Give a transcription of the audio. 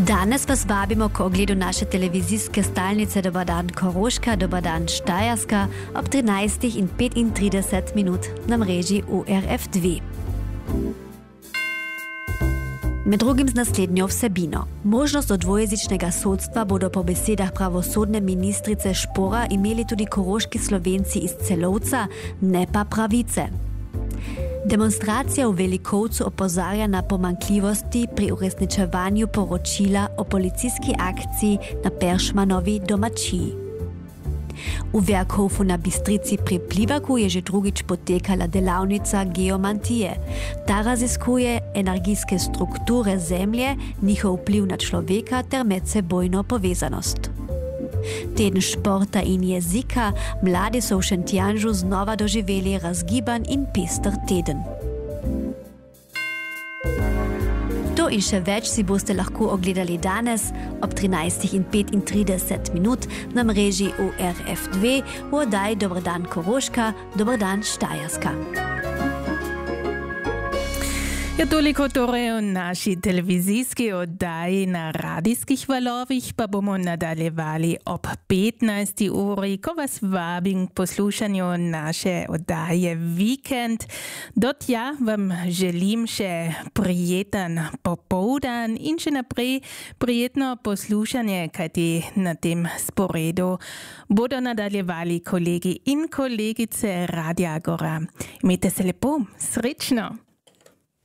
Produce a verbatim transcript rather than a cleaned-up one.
Danes vas vabimo k ogledu naše televizijske stalnice Dobar dan Koroška, Dobar dan Štajerska ob trinajstih in petintrideset minut na mreži U R F dve. Med drugim z naslednjo vsebino. Možnost od dvojezičnega sodstva bodo po besedah pravosodne ministrice Špora imeli tudi koroški Slovenci iz Celovca, ne pa pravice. Demonstracija v Velikovcu opozarja na pomanjkljivosti pri uresničevanju poročila o policijski akciji na Peršmanovi domačiji. V Verkhofu na Bistrici pri Plivaku je že drugič potekala delavnica geomantije. Ta raziskuje energijske strukture zemlje, njihov vpliv na človeka ter medsebojno povezanost. Teden športa in jezika, mladi so v Šentjanžu znova doživeli razgiban in pester teden. To in še več si boste lahko ogledali danes ob trinajstih in petintrideset minut na mreži U R F dve v oddaji Dobar dan Koroška, Dobar dan Štajerska. Ja, toliko torej o naši televizijski oddaji na radijskih valovih, pa bomo nadaljevali ob petnajsti uri, ko vas vabim k poslušanju naše oddaje Vikend. Do tja vam želim še prijeten popoldan in še naprej prijetno poslušanje, kajti na tem sporedu bodo nadaljevali kolegi in kolegice Radia Agora. Imejte se lepo, srečno!